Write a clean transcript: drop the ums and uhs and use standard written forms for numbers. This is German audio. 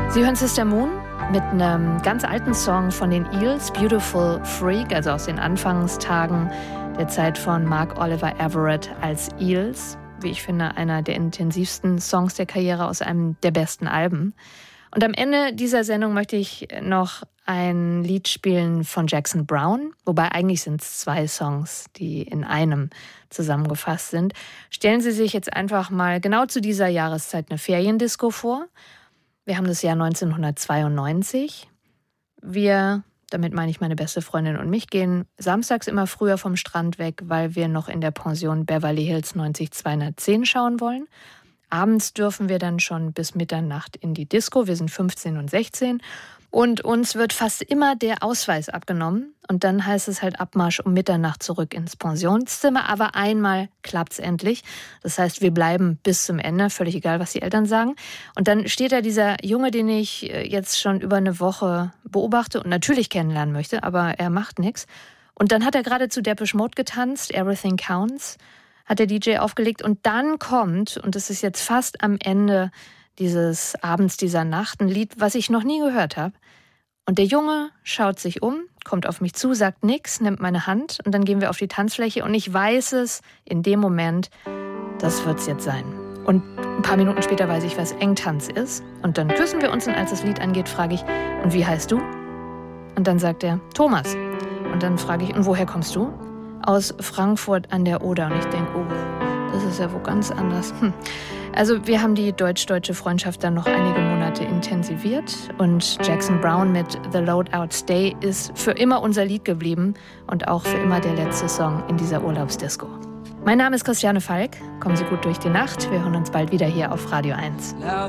Sie hören Sister Moon mit einem ganz alten Song von den Eels, Beautiful Freak, also aus den Anfangstagen der Zeit von Mark Oliver Everett als Eels. Wie ich finde, einer der intensivsten Songs der Karriere aus einem der besten Alben. Und am Ende dieser Sendung möchte ich noch ein Lied spielen von Jackson Browne, wobei eigentlich sind es 2 Songs, die in einem zusammengefasst sind. Stellen Sie sich jetzt einfach mal genau zu dieser Jahreszeit eine Feriendisco vor. Wir haben das Jahr 1992. Wir, damit meine ich meine beste Freundin und mich, gehen samstags immer früher vom Strand weg, weil wir noch in der Pension Beverly Hills 90210 schauen wollen. Abends dürfen wir dann schon bis Mitternacht in die Disco. Wir sind 15 und 16. Und uns wird fast immer der Ausweis abgenommen. Und dann heißt es halt Abmarsch um Mitternacht zurück ins Pensionszimmer. Aber einmal klappt's endlich. Das heißt, wir bleiben bis zum Ende, völlig egal, was die Eltern sagen. Und dann steht da dieser Junge, den ich jetzt schon über eine Woche beobachte und natürlich kennenlernen möchte, aber er macht nichts. Und dann hat er gerade zu Depeche Mode getanzt, Everything Counts, hat der DJ aufgelegt. Und dann kommt, und das ist jetzt fast am Ende dieses Abends, dieser Nacht, ein Lied, was ich noch nie gehört habe. Und der Junge schaut sich um, kommt auf mich zu, sagt nichts, nimmt meine Hand und dann gehen wir auf die Tanzfläche und ich weiß es in dem Moment, das wird's jetzt sein. Und ein paar Minuten später weiß ich, was Engtanz ist. Und dann küssen wir uns und als das Lied angeht, frage ich, und wie heißt du? Und dann sagt er, Thomas. Und dann frage ich, und woher kommst du? Aus Frankfurt an der Oder. Und ich denke, oh, das ist ja wo ganz anders. Also wir haben die deutsch-deutsche Freundschaft dann noch einige Monate intensiviert und Jackson Browne mit The Loadout Stay ist für immer unser Lied geblieben und auch für immer der letzte Song in dieser Urlaubsdisco. Mein Name ist Christiane Falk. Kommen Sie gut durch die Nacht. Wir hören uns bald wieder hier auf Radio 1. Now